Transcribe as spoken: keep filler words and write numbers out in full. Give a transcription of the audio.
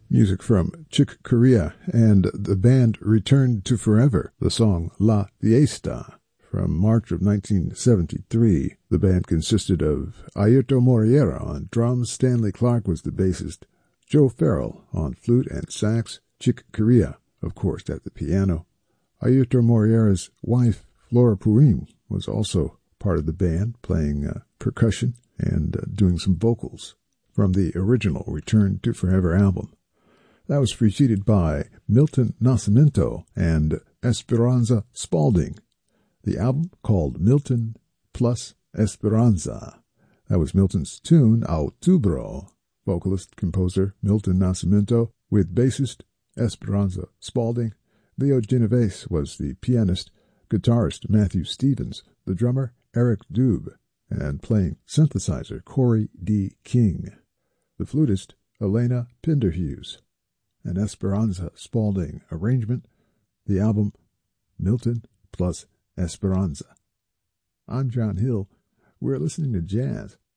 Music from Chick Corea and the band Return to Forever, the song La Fiesta. From March of nineteen seventy-three, the band consisted of Airto Moreira on drums, Stanley Clark was the bassist, Joe Farrell on flute and sax, Chick Corea, of course, at the piano. Airto Moreira's wife, Flora Purim, was also part of the band, playing uh, percussion and uh, doing some vocals from the original Return to Forever album. That was preceded by Milton Nascimento and Esperanza Spalding. The album called Milton plus Esperanza. That was Milton's tune, Outubro. Vocalist-composer Milton Nascimento with bassist Esperanza Spalding. Leo Genovese was the pianist, guitarist Matthew Stevens, the drummer Eric Dube, and playing synthesizer Corey D. King. The flutist Elena Pinderhughes. An Esperanza Spalding arrangement, the album Milton plus Esperanza. I'm John Hill. We're listening to jazz